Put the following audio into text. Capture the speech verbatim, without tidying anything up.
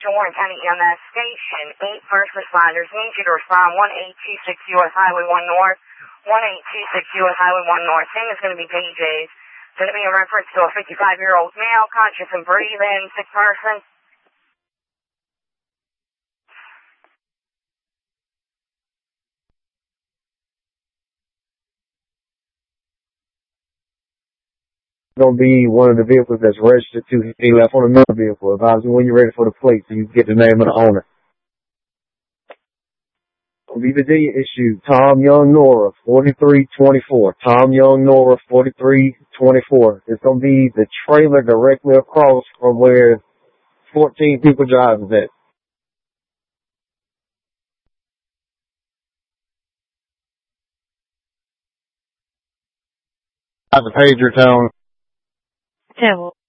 to Warren County E M S Station. Eight first responders need you to respond. one eight two six U S Highway one North. one eight two six U S Highway one North. Thing is going to be P J's. It's going to be a reference to a fifty-five-year-old male, conscious and breathing, sick person. Going to be one of the vehicles that's registered to be left on another vehicle. Advise me when you're ready for the plate so you get the name of the owner. Be Virginia issue Tom Young Nora forty-three twenty-four. Tom Young Nora forty-three twenty-four. It's going to be the trailer directly across from where fourteen people driving at. I have a pager tone. Tell